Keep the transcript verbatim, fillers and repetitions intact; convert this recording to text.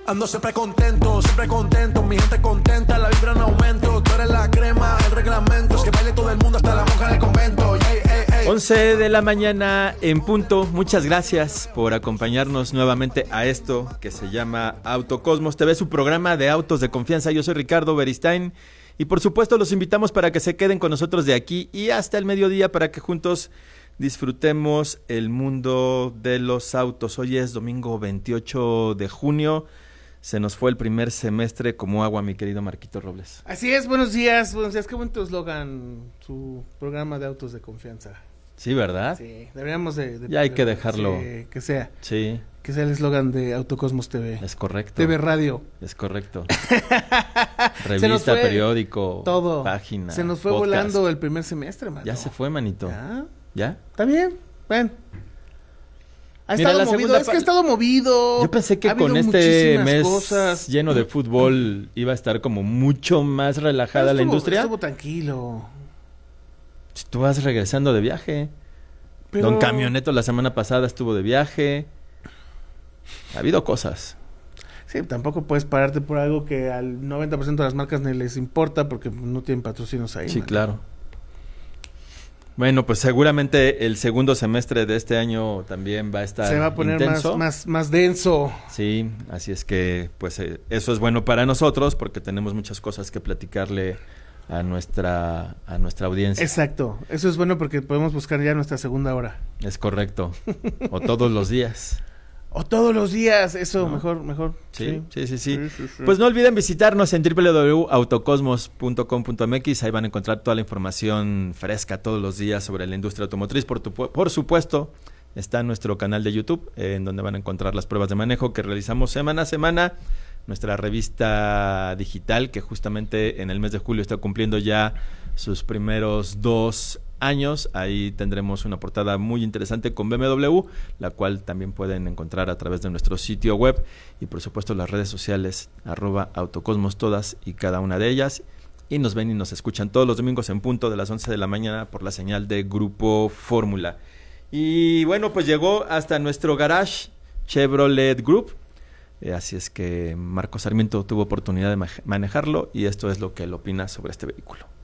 Ando siempre contento, siempre contento, mi gente contenta, la vibra en aumento, tú eres la crema, el reglamento, es que baile todo el mundo hasta la monja en el convento. Ey, ey, ey. once de la mañana en punto. Muchas gracias por acompañarnos nuevamente a esto que se llama Autocosmos T V, su programa de autos de confianza. Yo soy Ricardo Beristain y por supuesto los invitamos para que se queden con nosotros de aquí y hasta el mediodía para que juntos disfrutemos el mundo de los autos. Hoy es domingo veintiocho de junio. Se nos fue el primer semestre como agua, mi querido Marquito Robles. Así es, buenos días, buenos días. Qué bonito eslogan, su programa de autos de confianza. Sí, ¿verdad? Sí, deberíamos de... de ya hay de, que dejarlo. Sí, que sea. Sí. Que sea el eslogan de Autocosmos T V. Es correcto. T V Radio. Es correcto. Revista, periódico, todo. página, Se nos fue podcast. Volando el primer semestre, mano. Ya se fue, manito. ¿Ya? ¿Ya? Está bien, bueno. Ha Mira, estado la movido, segunda es que pa- ha estado movido. Yo pensé que Ha habido con este muchísimas mes cosas. lleno de fútbol iba a estar como mucho más relajada Pero la estuvo- industria. Estuvo tranquilo. Si tú vas regresando de viaje. Pero... Don Camioneto la semana pasada estuvo de viaje. Ha habido cosas. Sí, tampoco puedes pararte por algo que al noventa por ciento de las marcas ni les importa porque no tienen patrocinios ahí. Sí, man. claro. Bueno, pues seguramente el segundo semestre de este año también va a estar Se va a poner más, intenso. más, más denso. Sí, así es que pues eh, eso es bueno para nosotros porque tenemos muchas cosas que platicarle a nuestra a nuestra audiencia. Exacto. Eso es bueno porque podemos buscar ya nuestra segunda hora. Es correcto. O todos los días. O todos los días. Eso, ¿No? mejor, mejor. Sí, sí, sí, sí. Sí, sí, sí. Pues no olviden visitarnos en doble u doble u doble u punto autocosmos punto com punto m x. Ahí van a encontrar toda la información fresca todos los días sobre la industria automotriz. Por, tu, por supuesto, está nuestro canal de YouTube, eh, en donde van a encontrar las pruebas de manejo que realizamos semana a semana. Nuestra revista digital, que justamente en el mes de julio está cumpliendo ya sus primeros dos años. Ahí tendremos una portada muy interesante con B M W, la cual también pueden encontrar a través de nuestro sitio web y por supuesto las redes sociales, arroba autocosmos todas y cada una de ellas. Y nos ven y nos escuchan todos los domingos en punto de las once de la mañana por la señal de Grupo Fórmula. Y bueno, pues llegó hasta nuestro garage Chevrolet Group. Eh, así es que Marco Sarmiento tuvo oportunidad de ma- manejarlo y esto es lo que él opina sobre este vehículo.